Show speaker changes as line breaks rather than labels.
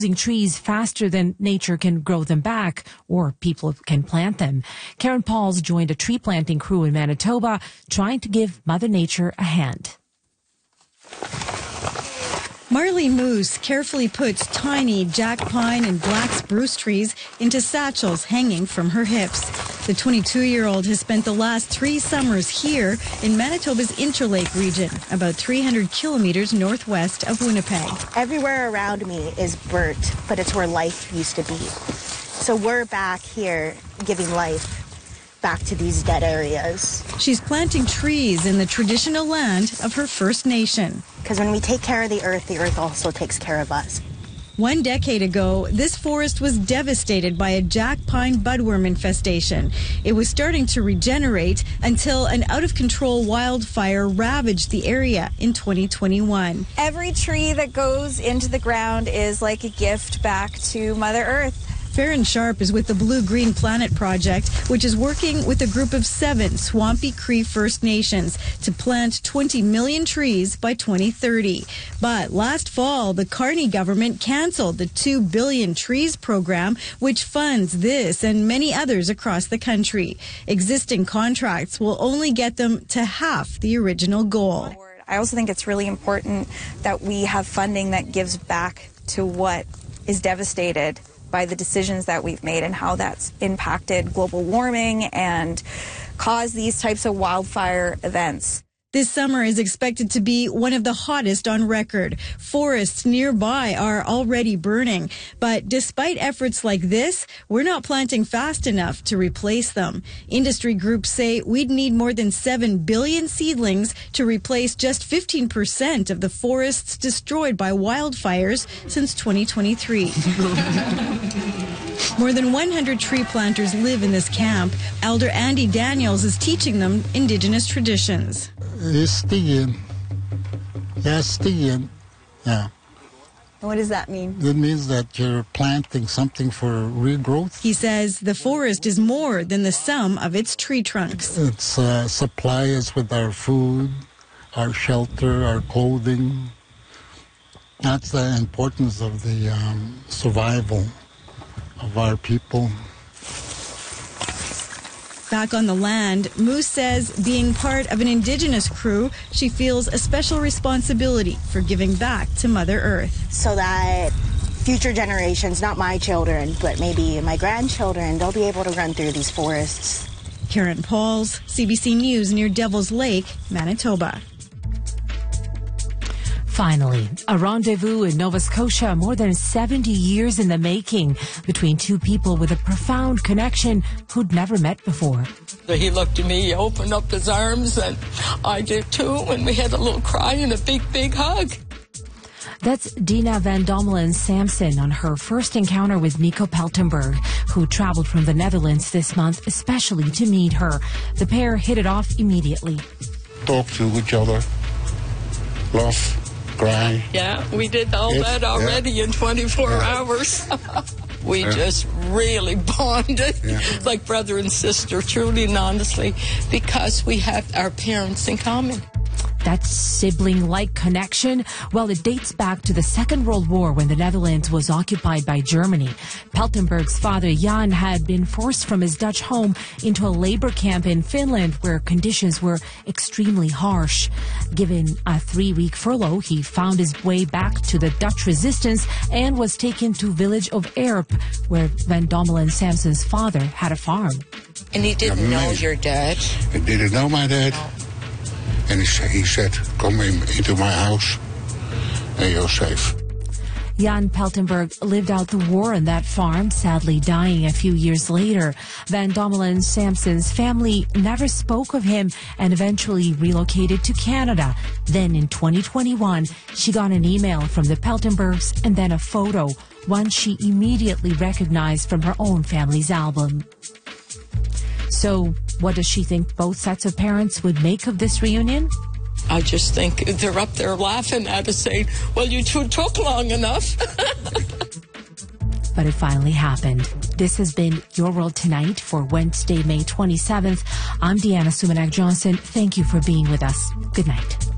trees faster than nature can grow them back, or people can plant them. Karen Pauls joined a tree planting crew in Manitoba, trying to give Mother Nature a hand.
Marley Moose carefully puts tiny jack pine and black spruce trees into satchels hanging from her hips. The 22-year-old has spent the last 3 summers here in Manitoba's Interlake region, about 300 kilometers northwest of Winnipeg.
Everywhere around me is burnt, but it's where life used to be. So we're back here giving life back to these dead areas.
She's planting trees in the traditional land of her First Nation.
Because when we take care of the earth also takes care of us.
1 decade ago, this forest was devastated by a jack pine budworm infestation. It was starting to regenerate until an out-of-control wildfire ravaged the area in 2021.
Every tree that goes into the ground is like a gift back to Mother Earth.
Farron Sharp is with the Blue Green Planet Project, which is working with a group of 7 Swampy Cree First Nations to plant 20 million trees by 2030. But last fall, the Carney government canceled the 2 billion trees program, which funds this and many others across the country. Existing contracts will only get them to half the original goal.
I also think it's really important that we have funding that gives back to what is devastated by the decisions that we've made and how that's impacted global warming and caused these types of wildfire events.
This summer is expected to be one of the hottest on record. Forests nearby are already burning. But despite efforts like this, we're not planting fast enough to replace them. Industry groups say we'd need more than 7 billion seedlings to replace just 15% of the forests destroyed by wildfires since 2023. More than 100 tree planters live in this camp. Elder Andy Daniels is teaching them Indigenous traditions.
Stigen. Yeah.
What does that mean?
That means that you're planting something for regrowth.
He says the forest is more than the sum of its tree trunks.
It's supply us with our food, our shelter, our clothing. That's the importance of the survival of our people.
Back on the land, Moose says being part of an Indigenous crew, she feels a special responsibility for giving back to Mother Earth.
So that future generations, not my children, but maybe my grandchildren, they'll be able to run through these forests.
Karen Pauls, CBC News near Devil's Lake, Manitoba.
Finally, a rendezvous in Nova Scotia more than 70 years in the making between 2 people with a profound connection who'd never met before.
He looked at me, he opened up his arms, and I did too, and we had a little cry and a big, big hug.
That's Dina van Dommelen Samson on her first encounter with Nico Peltenberg, who traveled from the Netherlands this month especially to meet her. The pair hit it off immediately.
Talk to each other, laugh, cry.
Yeah, we did all that already in 24 hours. We just really bonded like brother and sister, truly and honestly, because we have our parents in common.
That sibling-like connection, well, it dates back to the Second World War when the Netherlands was occupied by Germany. Peltenberg's father, Jan, had been forced from his Dutch home into a labor camp in Finland where conditions were extremely harsh. Given a 3-week furlough, he found his way back to the Dutch resistance and was taken to village of Erp, where Van Dommelen Samson's father had a farm.
And he didn't know your dad?
He didn't know my dad. And he said, come into my house and you're safe.
Jan Peltenberg lived out the war on that farm, sadly dying a few years later. Van Dommelen Samson's family never spoke of him and eventually relocated to Canada. Then in 2021, she got an email from the Peltenbergs and then a photo, one she immediately recognized from her own family's album. So, what does she think both sets of parents would make of this reunion?
I just think they're up there laughing at us saying, well, you two took long enough.
But it finally happened. This has been Your World Tonight for Wednesday, May 27th. I'm Deanna Sumanak Johnson. Thank you for being with us. Good night.